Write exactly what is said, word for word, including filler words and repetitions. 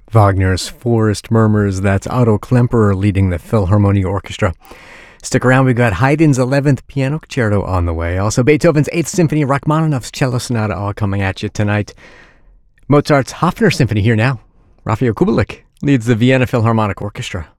Wagner's Forest Murmurs. That's Otto Klemperer leading the Philharmonia Orchestra. Stick around, we've got Haydn's eleventh Piano Concerto on the way. Also Beethoven's eighth Symphony, Rachmaninoff's Cello Sonata, all coming at you tonight. Mozart's Hofner Symphony here now. Rafael Kubelik leads the Vienna Philharmonic Orchestra.